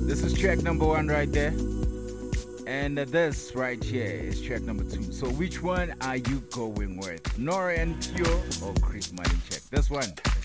This is track number 1 right there. And this right here is track number 2. So which one are you going with? Nora En Pure or Chris Malichek? This one.